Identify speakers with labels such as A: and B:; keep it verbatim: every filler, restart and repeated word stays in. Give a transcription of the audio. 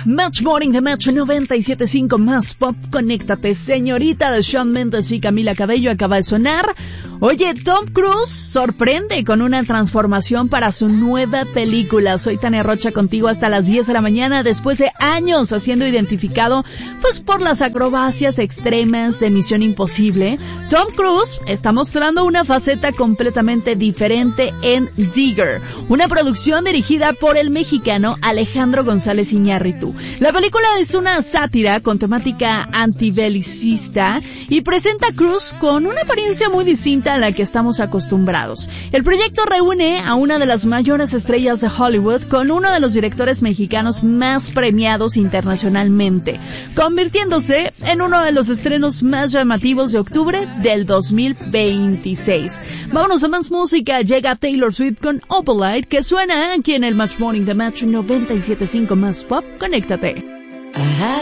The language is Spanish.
A: Match Morning de Match noventa y siete punto cinco más pop. Conéctate, señorita de Shawn Mendes y Camila Cabello acaba de sonar. Oye, Tom Cruise sorprende con una transformación para su nueva película. Soy Tania Rocha contigo hasta las diez de la mañana después de años siendo identificado pues por las acrobacias extremas de Misión Imposible. Tom Cruise está mostrando una faceta completamente diferente en Digger, una producción dirigida por el mexicano Alejandro González Iñárritu. La película es una sátira con temática antibelicista y presenta a Cruise con una apariencia muy distinta a la que estamos acostumbrados. El proyecto reúne a una de las mayores estrellas de Hollywood con uno de los directores mexicanos más premiados internacionalmente, convirtiéndose en uno de los estrenos más llamativos de octubre del dos mil veintiséis. Vámonos a más música. Llega Taylor Swift con Opalite, que suena aquí en el Match Morning de Match noventa y siete punto cinco más pop. Conéctate.
B: I had